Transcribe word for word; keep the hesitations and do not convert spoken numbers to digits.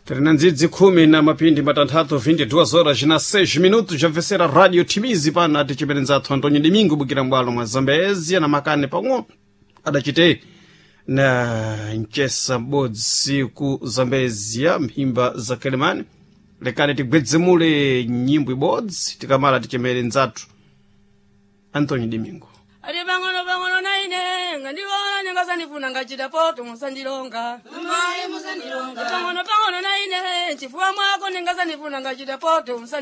Trinanzidzi kumi na mapindi matanthatu vinte e duas horas na seis minutos já vesera Radio Timizi pana ati chiberenzathu Antônio Domingo bukira mbwalo mwa Zambezia na makane pang'o adachite na nchesa bodzi ku Zambezia mhimba za Kelemani lekane tigwedzemule nyimbo ibodzi tikamala tichiberenzathu Antônio Domingo. Ari bangono bangono naine ngandiwona ningasanifuna ngachita poto musandilonga mai musandilonga bangono bangono naine chifuwa mwako ningasanifuna ngachita poto musandilonga.